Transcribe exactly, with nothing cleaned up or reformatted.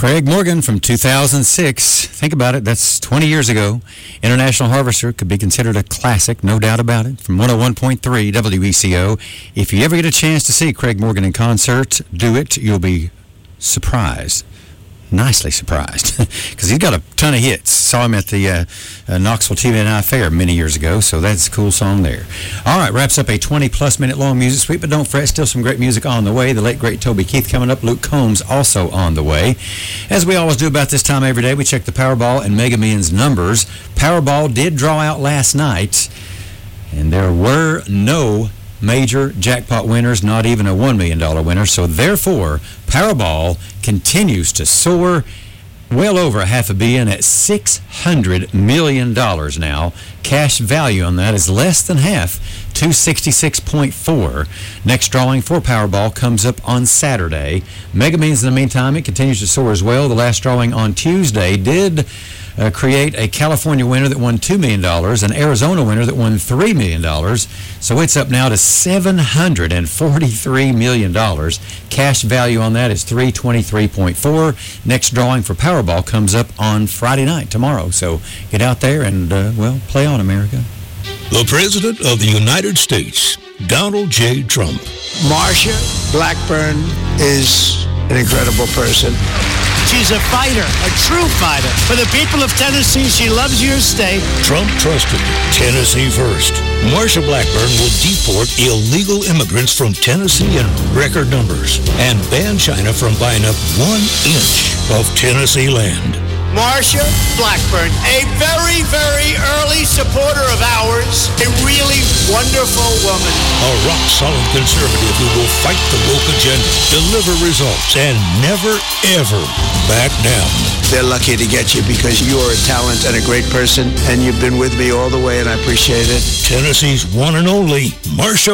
Craig Morgan from two thousand six. Think about it. That's twenty years ago. International Harvester could be considered a classic, no doubt about it, from one oh one point three W E C O. If you ever get a chance to see Craig Morgan in concert, do it. You'll be surprised. Nicely surprised, because he's got a ton of hits. Saw him at the uh, uh, Knoxville T V and I Fair many years ago, so that's a cool song there. All right, wraps up a twenty-plus minute long music suite, but don't fret, still some great music on the way. The late, great Toby Keith coming up. Luke Combs also on the way. As we always do about this time every day, we check the Powerball and Mega Millions numbers. Powerball did draw out last night, and there were no major jackpot winners, not even a one million dollars winner. So therefore, Powerball continues to soar well over a half a billion at six hundred million dollars now. Cash value on that is less than half, two hundred sixty-six point four. Next drawing for Powerball comes up on Saturday. Mega Millions, in the meantime, it continues to soar as well. The last drawing on Tuesday did Uh, create a California winner that won two million dollars, an Arizona winner that won three million dollars. So it's up now to seven hundred forty-three million dollars. Cash value on that is three hundred twenty-three point four. Next drawing for Powerball comes up on Friday night, tomorrow. So get out there and, uh, well, play on, America. The President of the United States, Donald J. Trump. Marsha Blackburn is an incredible person. She's a fighter, a true fighter. For the people of Tennessee, she loves your state. Trump trusted Tennessee first. Marsha Blackburn will deport illegal immigrants from Tennessee in record numbers and ban China from buying up one inch of Tennessee land. Marsha Blackburn, a very, very early supporter of ours, a really wonderful woman. A rock-solid conservative who will fight the woke agenda, deliver results, and never, ever back down. They're lucky to get you because you are a talent and a great person, and you've been with me all the way, and I appreciate it. Tennessee's one and only Marsha